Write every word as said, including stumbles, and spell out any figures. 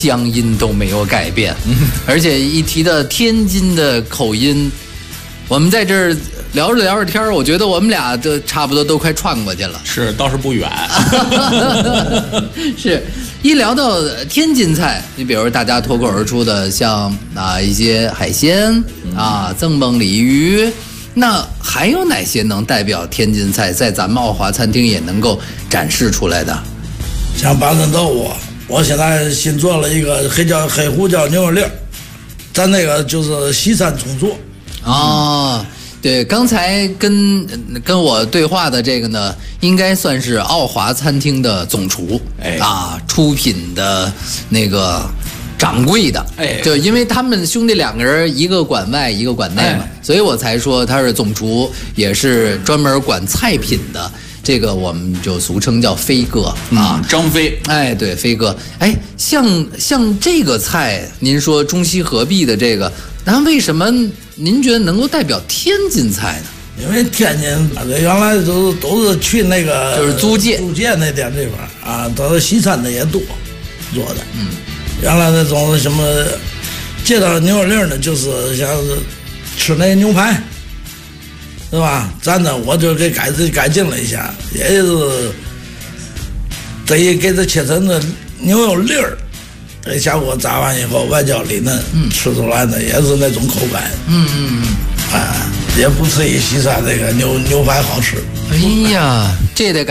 乡音都没有改变，而且一提到天津的口音，我们在这儿聊着聊着天儿，我觉得我们俩都差不多都快串过去了。 是，倒是不远。 是一聊到天津菜，你比如大家脱口而出的像啊一些海鲜啊，赠蹦鲤鱼，那还有哪些能代表天津菜，在咱们奥华餐厅也能够展示出来的？ 像八珍豆腐，我现在新做了一个黑椒黑胡椒牛肉粒儿，咱那个就是西餐重做。 哦，对，刚才跟跟我对话的这个呢，应该算是奥华餐厅的总厨， 哎啊，出品的那个掌柜的， 哎， 就因为他们兄弟两个人，一个管外，一个管内嘛， 哎、 所以我才说他是总厨，也是专门管菜品的。这个我们就俗称叫飞哥啊、 嗯，张飞， 哎，对，飞哥，哎，像像这个菜，您说中西合璧的这个，那为什么您觉得能够代表天津菜呢？ 因为天津原来都都是去那个就是租界租界那点地方啊，都是西餐的也多做的。 嗯， 原来那种什么介绍牛肉粒呢，就是像是吃那牛排。是吧？咱呢，我就给改改进了一下，也是得给它切成那牛肉粒儿，这下锅炸完以后，外焦里嫩，嗯、吃出来呢也是那种口感。 嗯嗯嗯， 啊，也不次于西餐那个牛牛排好吃。 哎呀，这得改。